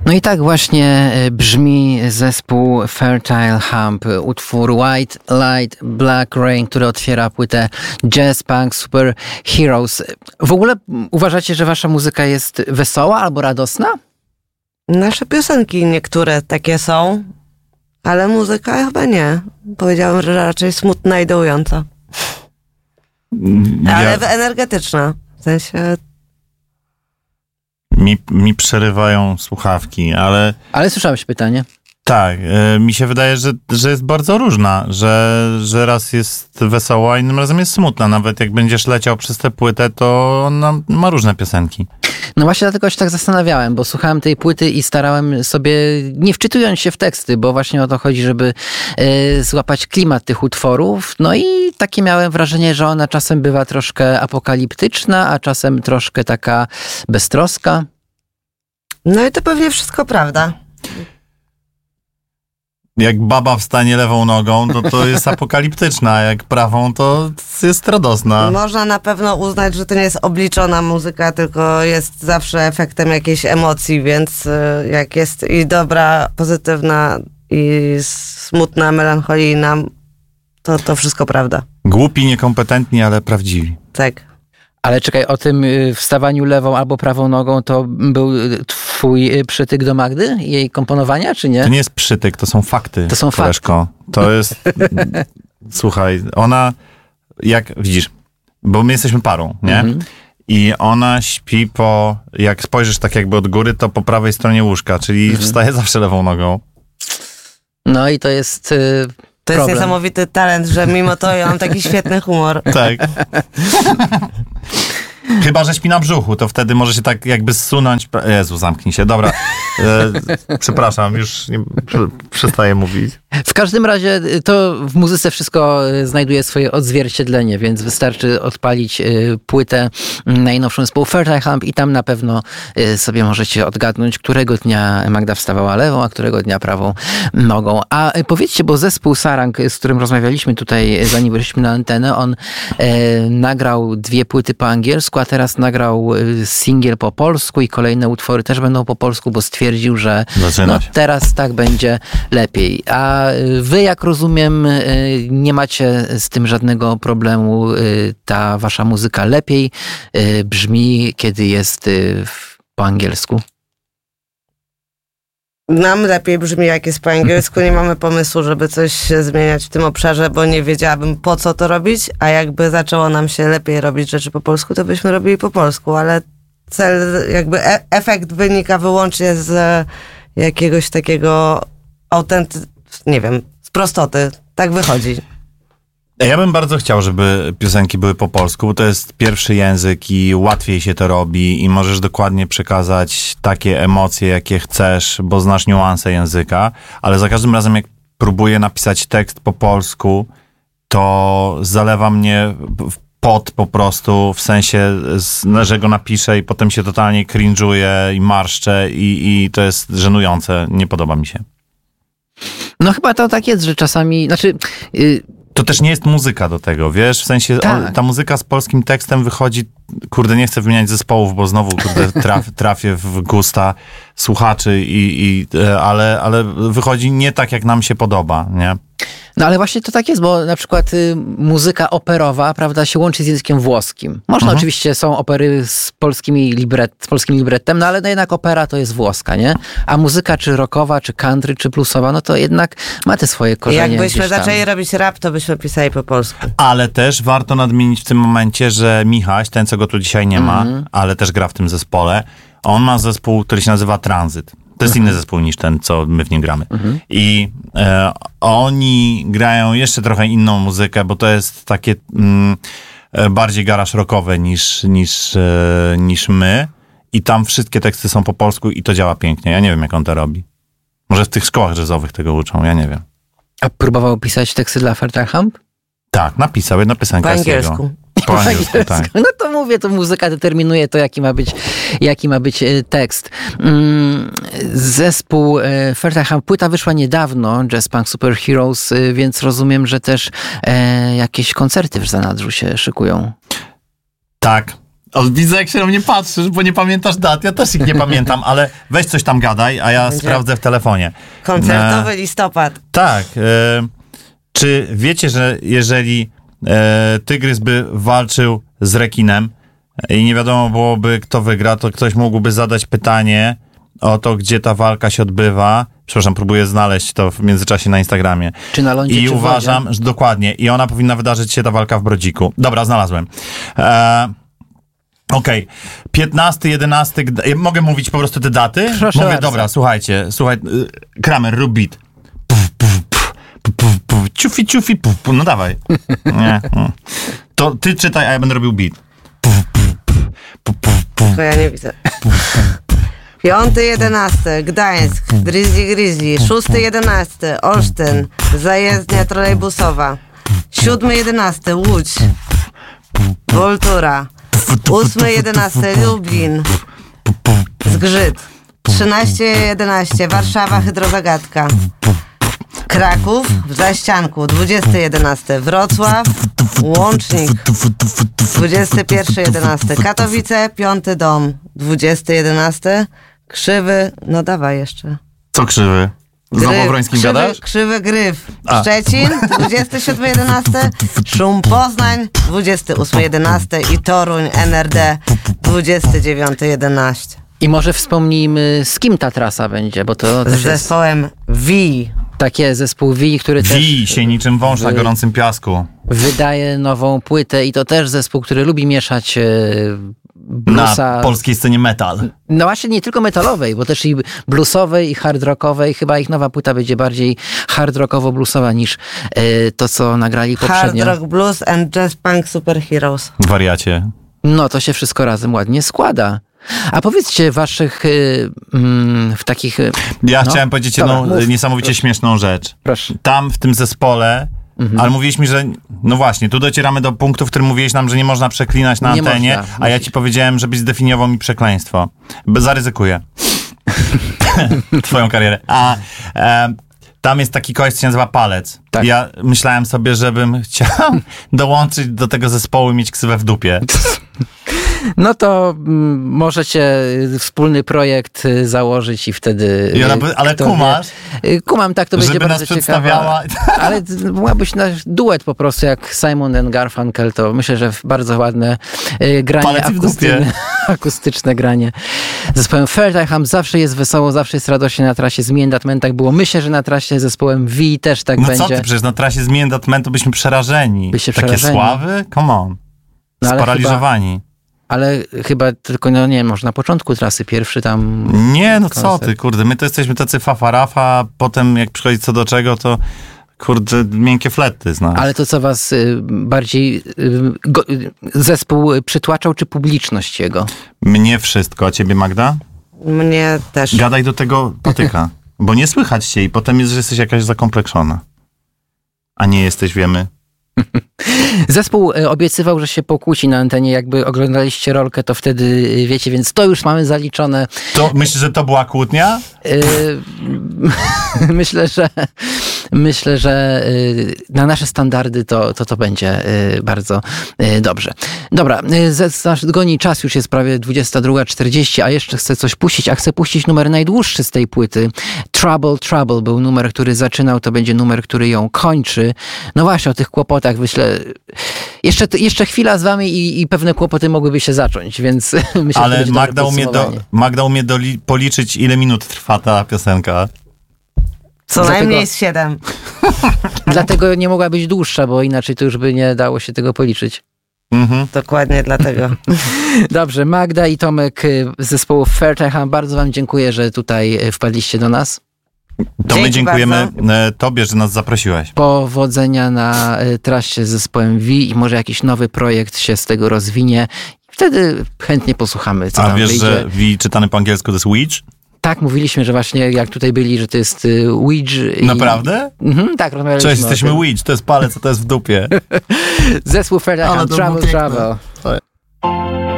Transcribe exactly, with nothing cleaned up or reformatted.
No i tak właśnie brzmi zespół Fertile Hump, utwór White Light, Black Rain, który otwiera płytę Jazz Punk Super Heroes. W ogóle uważacie, że wasza muzyka jest wesoła albo radosna? Nasze piosenki niektóre takie są, ale muzyka chyba nie. Powiedziałam, że raczej smutna i dołująca. Ja... Ale energetyczna. W sensie... Mi, mi przerywają słuchawki, ale... Ale słyszałeś pytanie. Tak, y, mi się wydaje, że, że jest bardzo różna, że, że raz jest wesoła, innym razem jest smutna. Nawet jak będziesz leciał przez tę płytę, to ona ma różne piosenki. No właśnie dlatego się tak zastanawiałem, bo słuchałem tej płyty i starałem sobie, nie wczytując się w teksty, bo właśnie o to chodzi, żeby y, złapać klimat tych utworów. No i takie miałem wrażenie, że ona czasem bywa troszkę apokaliptyczna, a czasem troszkę taka beztroska. No i to pewnie wszystko prawda. Jak baba wstanie lewą nogą, to to jest apokaliptyczna, a jak prawą, to jest radosna. Można na pewno uznać, że to nie jest obliczona muzyka, tylko jest zawsze efektem jakiejś emocji, więc jak jest i dobra, pozytywna, i smutna, melancholijna, to to wszystko prawda. Głupi, niekompetentni, ale prawdziwi. Tak. Ale czekaj, o tym wstawaniu lewą albo prawą nogą to był twój przytyk do Magdy i jej komponowania, czy nie? To nie jest przytyk, to są fakty. To są koleżko. fakty. To jest... Słuchaj, ona... Jak widzisz, bo my jesteśmy parą, nie? Mhm. I ona śpi po... Jak spojrzysz tak jakby od góry, to po prawej stronie łóżka, czyli mhm. wstaje zawsze lewą nogą. No i to jest... Yy... To Problem. jest niesamowity talent, że mimo to ja mam taki świetny humor. Tak. Chyba że śpi na brzuchu, to wtedy może się tak jakby zsunąć. Jezu, zamknij się. Dobra. E, przepraszam, już nie, przestaję mówić. W każdym razie to w muzyce wszystko znajduje swoje odzwierciedlenie, więc wystarczy odpalić płytę najnowszą zespołu Fertile Hump i tam na pewno sobie możecie odgadnąć, którego dnia Magda wstawała lewą, a którego dnia prawą nogą. A powiedzcie, bo zespół Sarang, z którym rozmawialiśmy tutaj, zanim wyszliśmy na antenę, on e, nagrał dwie płyty po angielsku, a teraz nagrał singiel po polsku i kolejne utwory też będą po polsku, bo stwierdził, że no, teraz tak będzie lepiej. A wy, jak rozumiem, nie macie z tym żadnego problemu. Ta wasza muzyka lepiej brzmi, kiedy jest po angielsku? Nam lepiej brzmi, jak jest po angielsku. Nie mamy pomysłu, żeby coś zmieniać w tym obszarze, bo nie wiedziałabym, po co to robić, a jakby zaczęło nam się lepiej robić rzeczy po polsku, to byśmy robili po polsku, ale cel, jakby e- efekt wynika wyłącznie z jakiegoś takiego autenty... nie wiem, z prostoty. Tak wychodzi. Ja bym bardzo chciał, żeby piosenki były po polsku, bo to jest pierwszy język i łatwiej się to robi i możesz dokładnie przekazać takie emocje, jakie chcesz, bo znasz niuanse języka, ale za każdym razem, jak próbuję napisać tekst po polsku, to zalewa mnie pot po prostu, w sensie, że go napiszę i potem się totalnie cringe'uję i marszczę i, i to jest żenujące. Nie podoba mi się. No chyba to tak jest, że czasami, znaczy... Yy... To też nie jest muzyka do tego, wiesz? W sensie tak. on, ta muzyka z polskim tekstem wychodzi, kurde, nie chcę wymieniać zespołów, bo znowu, kurde, traf, trafię w gusta słuchaczy, i, i, ale, ale wychodzi nie tak, jak nam się podoba, nie? No ale właśnie to tak jest, bo na przykład y, muzyka operowa, prawda, się łączy z językiem włoskim. Można mhm. oczywiście, są opery z, polskimi libret, z polskim librettem, no ale no jednak opera to jest włoska, nie? A muzyka czy rockowa, czy country, czy bluesowa, no to jednak ma te swoje korzenie. Jakbyśmy zaczęli robić rap, to byśmy pisali po polsku. Ale też warto nadmienić w tym momencie, że Michaś, ten co go tu dzisiaj nie ma, mhm. ale też gra w tym zespole, on ma zespół, który się nazywa Tranzyt. To jest mhm. inny zespół niż ten, co my w nim gramy. Mhm. I e, oni grają jeszcze trochę inną muzykę, bo to jest takie mm, bardziej garaż rockowe niż, niż, e, niż my. I tam wszystkie teksty są po polsku i to działa pięknie. Ja nie wiem, jak on to robi. Może w tych szkołach jazzowych tego uczą, ja nie wiem. A próbował pisać teksty dla Fertile Hump? Tak, napisał jedną piosenkę. Po angielsku. Po angielsku, tak. No to mówię, to muzyka determinuje to, jaki ma być, jaki ma być tekst. Zespół Fertile Hump, płyta wyszła niedawno, Jazz Punk Super Heroes, więc rozumiem, że też jakieś koncerty w zanadrzu się szykują. Tak, O, widzę, jak się na mnie patrzysz, bo nie pamiętasz dat. Ja też ich nie pamiętam, ale weź coś tam gadaj, a ja Będzie sprawdzę w telefonie. Koncertowy E, listopad. tak. E, czy wiecie, że jeżeli e, tygrys by walczył z rekinem i nie wiadomo byłoby, kto wygra, to ktoś mógłby zadać pytanie o to, gdzie ta walka się odbywa. Przepraszam, próbuję znaleźć to w międzyczasie na Instagramie. Czy na lądzie, I czy w uważam, wodzie? że dokładnie. I ona powinna wydarzyć się, ta walka w Brodziku. Dobra, znalazłem. E, Okej. Okay. piętnasty, jedenasty... Gda- Mogę mówić po prostu te daty? Proszę Mówię, bardzo. dobra, słuchajcie. Słuchaj, y, Kramer, rób beat. Puf, puf, puf, puf, puf, puf, ciufi, ciufi, puf, puf. No dawaj. Nie. mm. To ty czytaj, a ja będę robił beat. Puf, puf, puf, puf, puf, puf. To ja nie widzę. Piąty, jedenasty, Gdańsk, Grizzly Grizzly. Szósty, jedenasty, Olsztyn, zajezdnia trolejbusowa. Siódmy, jedenasty, Łódź, Woltura. Ósmy, jedenasty, Lublin, Zgrzyt. Trzynaście, jedenaście, Warszawa, Hydrozagadka. Kraków, w Zaścianku. Dwudziesty, jedenasty, Wrocław, Łącznik. Dwudziesty pierwszy, jedenasty, Katowice, Piąty Dom. Dwudziesty, jedenasty, Krzywy, no dawaj jeszcze. Co krzywy? Znowu o Wrońskim krzywy, gadasz? Krzywy Gryf. A. Szczecin, dwudziesty siódmy, jedenasty, Szum Poznań, dwudziesty ósmy, jedenasty i Toruń, N R D, dwudziesty dziewiąty, jedenasty. I może wspomnijmy, z kim ta trasa będzie, bo to Z też jest zespołem V. takie zespół V, który też Wij się niczym wąż na wy- gorącym piasku. wydaje nową płytę i to też zespół, który lubi mieszać e, bluesa. Na polskiej scenie metal. No właśnie nie tylko metalowej, bo też i bluesowej, i hard rockowej. Chyba ich nowa płyta będzie bardziej hard rockowo-bluesowa niż e, to, co nagrali Hard poprzednio. Rock Blues and Jazz Punk Superheroes. Wariacie. No to się wszystko razem ładnie składa. A powiedzcie waszych y, mm, w takich... y, Ja no. chciałem powiedzieć Dobra, jedną mów. niesamowicie śmieszną rzecz. Proszę. Tam w tym zespole, Mhm. ale mówiłeś mi, że no właśnie, tu docieramy do punktu, w którym mówiłeś nam, że nie można przeklinać na Nie antenie, można, a ja musisz. ci powiedziałem, żebyś zdefiniował mi przekleństwo. Bo zaryzykuję. Twoją karierę. A e, tam jest taki koleś, co się nazywa Palec. Tak. Ja myślałem sobie, żebym chciał dołączyć do tego zespołu i mieć ksywę w dupie. No to mm, możecie y, wspólny projekt y, założyć i wtedy... I ona y, by- ale kto kumasz? wie. Y, Kumam, tak, to Żeby będzie nas bardzo ciekawe. przedstawiała. Ale t- mogłabyś nasz duet po prostu jak Simon and Garfunkel, to myślę, że bardzo ładne y, granie Palec i w akustyczne, dupie. akustyczne granie. Zespołem Fairtime zawsze jest wesoło, zawsze jest radośnie na trasie. Z Me and That Man tak było. Myślę, że na trasie zespołem V też tak No będzie. co ty, przecież na trasie z Me and That Man to byśmy przerażeni. Byście Takie przerażeni. sławy? Come on. No ale Sparaliżowani. Ale chyba tylko, no nie wiem, może na początku trasy pierwszy tam... Nie, no co koncert. ty, kurde, my to jesteśmy tacy fafarafa, a potem jak przychodzi co do czego, to kurde, miękkie flety z nas. Ale to co was y, bardziej y, go, y, zespół przytłaczał, czy publiczność jego? Mnie wszystko, a ciebie, Magda? Mnie też. Gadaj do tego patyka, bo nie słychać cię i potem jest, że jesteś jakaś zakompleksiona. A nie jesteś, wiemy. Zespół y, obiecywał, że się pokłóci na antenie, jakby oglądaliście rolkę, to wtedy y, wiecie, więc to już mamy zaliczone. To myślisz, że to była kłótnia? Y, myślę, że myślę, że y, na nasze standardy to to, to będzie y, bardzo y, dobrze. Dobra, y, z- nasz goni czas, już jest prawie dwudziesta druga czterdzieści, a jeszcze chcę coś puścić, a chcę puścić numer najdłuższy z tej płyty. Trouble, Trouble był numer, który zaczynał, to będzie numer, który ją kończy. No właśnie, o tych kłopotach myślę, jeszcze, jeszcze chwila z wami i, i pewne kłopoty mogłyby się zacząć, więc myślę, że to Ale będzie dobre Magda umie, do, podsumowanie. Magda umie doli, policzyć, ile minut trwa ta piosenka. Co Dlatego- najmniej z siedem. Dlatego nie mogła być dłuższa, bo inaczej to już by nie dało się tego policzyć. Mhm. Dokładnie dlatego. Dobrze, Magda i Tomek y, z zespołu Fairtime, bardzo wam dziękuję, że tutaj y, wpadliście do nas. To my Dzięki dziękujemy bardzo. e, tobie, że nas zaprosiłeś. Powodzenia na y, trasie z zespołem V i może jakiś nowy projekt się z tego rozwinie. Wtedy chętnie posłuchamy, co A tam wiesz, wyjdzie. że V czytany po angielsku to jest witch? Tak, mówiliśmy, że właśnie jak tutaj byli, że to jest y, Ouija. i- Naprawdę? Mhm, tak, rozmawialiśmy Cześć, o jesteśmy tym. witch, to jest palec, a to jest w dupie. Zespół Fairtime, Ale to było Trouble, piękne. Trouble.